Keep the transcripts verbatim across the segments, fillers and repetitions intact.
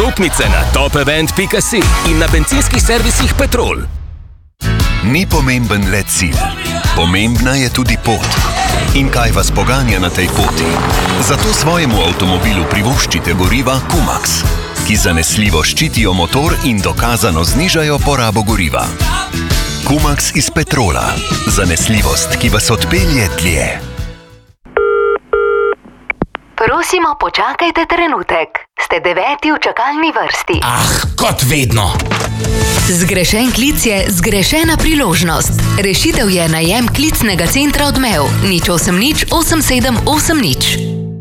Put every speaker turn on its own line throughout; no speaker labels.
Vstopnice na top event pika si in na bencinskih servisih Petrol.
Ni pomemben le cilj, pomembna je tudi pot. In kaj vas poganja na tej poti? Zato svojemu avtomobilu privoščite goriva Kumax, ki zanesljivo ščitijo motor in dokazano znižajo porabo goriva. Kumax iz Petrola. Zanesljivost, ki vas odpelje dlje.
Prosimo, počakajte trenutek. Ste deveti v čakalni vrsti.
Ah, kot vedno.
Zgrešen klic je zgrešena priložnost. Rešitev je najem klicnega centra Odmev. nič osem nič osem sedem osem nič.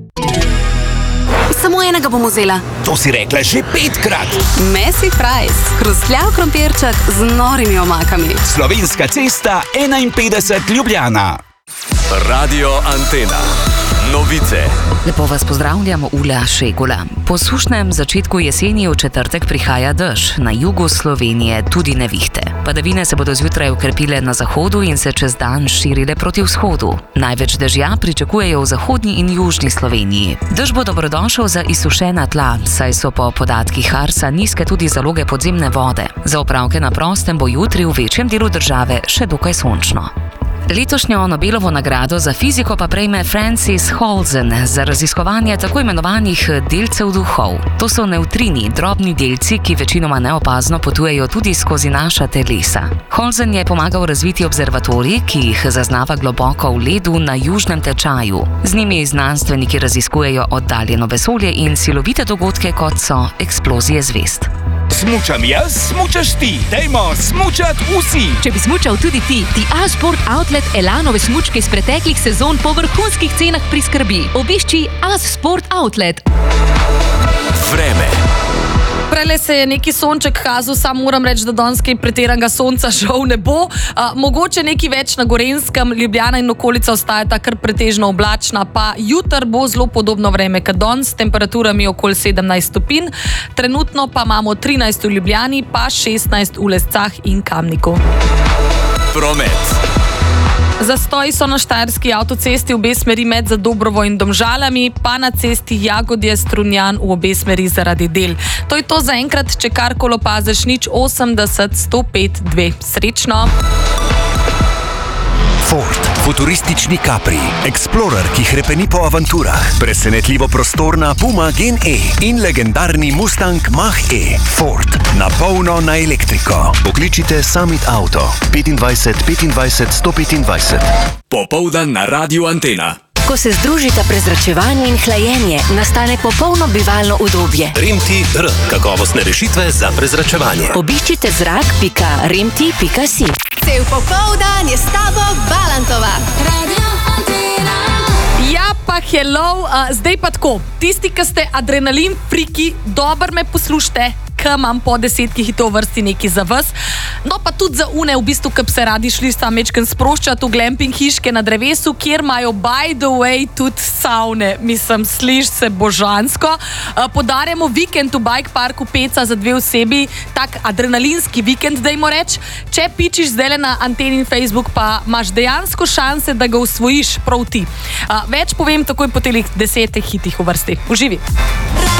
Samo enega bom vzela.
To si rekla že petkrat.
Messi fries, hrustljav krompirček z norimi omakami.
Slovenska cesta enainpetdeset Ljubljana.
Radio Antena. Novice.
Lepo vas pozdravljamo, Ula Šegula. Po sušnem začetku jeseni v četrtek prihaja dež, na jugu Slovenije tudi nevihte. Padavine se bodo zjutraj ukrepile na zahodu in se čez dan širile proti vzhodu. Največ dežja pričakujejo v zahodni in južni Sloveniji. Dež bo dobrodošel za izsušena tla, saj so po podatkih Arsa nizke tudi zaloge podzemne vode. Za opravke na prostem bo jutri v večjem delu države še dokaj sončno. Letošnjo Nobelovo nagrado za fiziko pa prejme Francis Holzen za raziskovanje tako imenovanih delcev duhov. To so nevtrini, drobni delci, ki večinoma neopazno potujejo tudi skozi naša telesa. Holzen je pomagal razviti observatorij, ki jih zaznava globoko v ledu na južnem tečaju. Z njimi znanstveniki raziskujejo oddaljeno vesolje in silovite dogodke, kot so eksplozije zvezd.
Smučam jaz, smučaš ti. Dajmo smučat vsi.
Če bi smučal tudi ti, ti A-Sport Outlet Elanove smučke iz preteklih sezon po vrhunskih cenah priskrbi. Obišči A-Sport Outlet.
Vreme.
Prele se je neki sonček kazal, sam moram reči, da danes kaj pretiranega sonca žal ne bo. A, mogoče neki več na Gorenjskem, Ljubljana in okolica ostajata kar pretežno oblačna, pa jutr bo zelo podobno vreme kot danes, s temperaturami okoli sedemnajst stopinj. Trenutno pa imamo trinajst v Ljubljani, pa šestnajst v Lescah in Kamniku.
Promet.
Zastoji so na štajerski avtocesti v obe smeri med Zadobrovo in Domžalami, pa na cesti Jagodje-Strunjan v obe smeri zaradi del. To je to za enkrat, če karkoli opaziš, nič osemdeset sto pet dve. Srečno!
Ford, futuristični Capri, Explorer, ki hrepeni po avanturah, presenetljivo prostorna Puma Gen E in legendarni Mustang Mach-E. Ford, na polno na elektriko. Pokličite Summit Auto petindvajset petindvajset sto petindvajset.
Popoldan na Radio Antena.
Ko se združita prezračevanje in hlajenje, nastane popolno bivalno udobje.
Remti R. Kakovostne rešitve za prezračevanje.
Obiščite zrak pika remti pika si.
Cel popoldan je s tabo Balantova. Radio Antena.
Ja, pa hello, uh, zdaj pa tako. Tisti, ki ste adrenalin friki, dobro me poslušajte, ki imam po desetki hitov vrsti neki za vas. No pa tudi za une, v bistvu, ki bi se radi šli sam mečken sproščati v glamping hiške na drevesu, kjer imajo by the way tudi savne. Mislim, sliš se božansko. Uh, podarjamo vikend v bike parku Peca za dve osebi, tak adrenalinski vikend, dajmo reči. Če pičiš zdaj na Antenin Facebook, pa imaš dejansko šanse, da ga usvojiš prav ti. Uh, več povem takoj po telih desetih hitih v vrsti. Uživi!